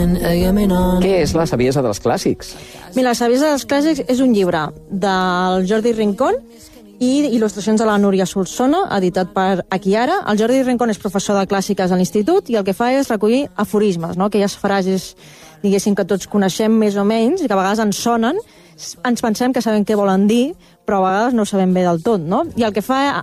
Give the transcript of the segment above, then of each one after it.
Què és la saviesa dels clàssics? Mira, la saviesa dels clàssics és un llibre del Jordi Rincón i il·lustracions de la Núria Solsona, editat per Aquí Ara. El Jordi Rincón és professor de clàssiques a l'institut i el que fa és recollir aforismes, no? Aquelles frases, diguéssim, que tots coneixem més o menys i que a vegades ens sonen, ens pensem que sabem què volen dir, però a vegades no ho sabem bé del tot, no? I el que fa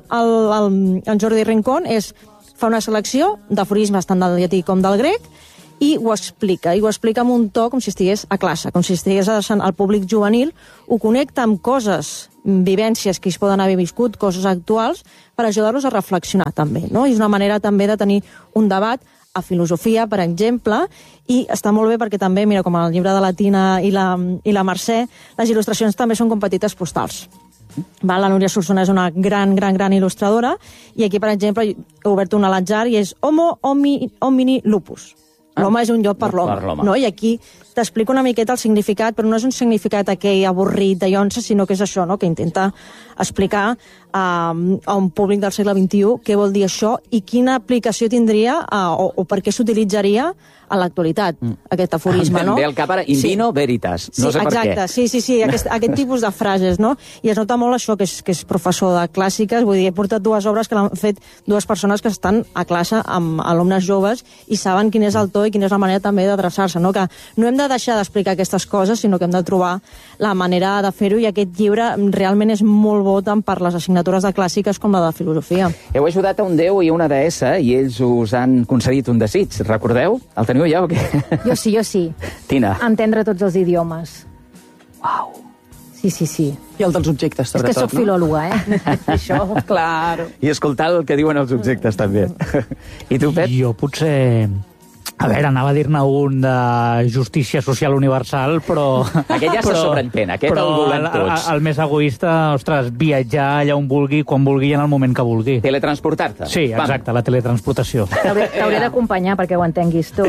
el Jordi Rincón és fa una selecció d'aforismes tant del llatí com del grec i ho explica amb un to com si estigués a classe, com si estigués al públic juvenil, ho connecta amb coses, vivències que es poden haver viscut, coses actuals, per ajudar-los a reflexionar també, no? I és una manera també de tenir un debat a filosofia, per exemple, i està molt bé perquè també, mira, com el llibre de la Tina i la Mercè, les il·lustracions també són com petites postals. La Núria Solsona és una gran il·lustradora i aquí, per exemple, he obert una a l'atzar i és Homo homini lupus. L'home és un llop per l'home. No? I aquí t'explico una miqueta el significat, però no és un significat aquell avorrit de llonça, sinó que és això, no? Que intenta explicar a un públic del segle XXI què vol dir això i quina aplicació tindria o per què s'utilitzaria a l'actualitat, aquest aforisme, no? Ve al cap ara, in vino veritas, no sé per què. Exacte, sí, aquest tipus de frases, no? I es nota molt això que és professor de clàssiques, vull dir, he portat dues obres que l'han fet dues persones que estan a classe amb alumnes joves i saben quin és el to i quina és la manera també d'adreçar-se, no? Que no hem de deixar d'explicar aquestes coses, sinó que hem de trobar la manera de fer-ho i aquest llibre realment és molt bo tant per les assignatures de clàssiques com la de filosofia. Heu ajudat a un déu i una deessa i ells us han concedit un desig, recordeu? El teniu ja o què? Jo sí. Tina. Entendre tots els idiomes. Uau. Sí. I el dels objectes, sobretot, és que sóc filòloga, Això, clar. I escoltar el que diuen els objectes, també. I tu, Pep? Jo potser... A veure, anava a dir-ne un de justícia social universal, però... Aquest ja se sobreentén, aquest el volem tots. El més egoista, ostres, viatjar allà on vulgui, quan vulgui i en el moment que vulgui. Teletransportar-te. Sí, exacte, la teletransportació. T'hauré d'acompanyar perquè ho entenguis tu.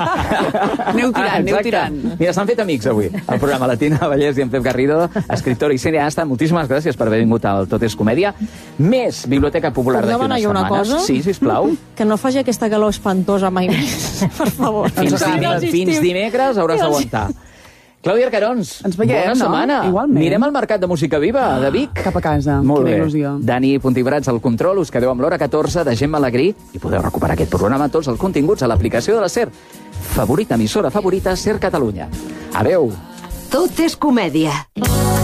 Aneu tirant. Mira, s'han fet amics avui. El programa La Tina Vallès i en Pep Garrido, escriptor i cineasta. Moltíssimes gràcies per haver vingut al Tot és Comèdia. Més Biblioteca Popular d'aquí unes setmanes. Una cosa? Sí, sisplau. Que no faci aquesta calor espantosa mai més. Per favor. Fins dimecres hauràs d'aguantar. Clàudia Arcarons, ens veiem, bona setmana. Igualment. Mirem al Mercat de Música Viva de Vic. Cap a casa. Molt Quina bé. il·lusió. Dani Puntibrats al control, us quedeu amb l'hora 14 de Gemma Alegrí i podeu recuperar aquest programa, tots els continguts a l'aplicació de la SER. Favorita, emissora favorita, SER Catalunya. Adeu. Tot és comèdia.